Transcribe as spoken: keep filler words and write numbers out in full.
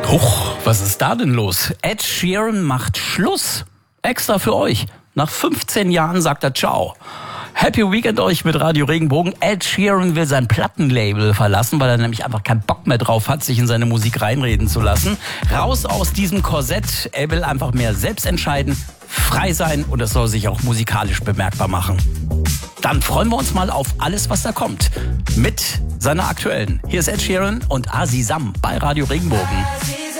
Huch, was ist da denn los? Ed Sheeran macht Schluss. Extra für euch. Nach fünfzehn Jahren sagt er Ciao. Happy Weekend euch mit Radio Regenbogen. Ed Sheeran will sein Plattenlabel verlassen, weil er nämlich einfach keinen Bock mehr drauf hat, sich in seine Musik reinreden zu lassen. Raus aus diesem Korsett. Er will einfach mehr selbst entscheiden, frei sein und es soll sich auch musikalisch bemerkbar machen. Dann freuen wir uns mal auf alles, was da kommt. Mit seiner aktuellen. Hier ist Ed Sheeran und Asisam bei Radio Regenbogen.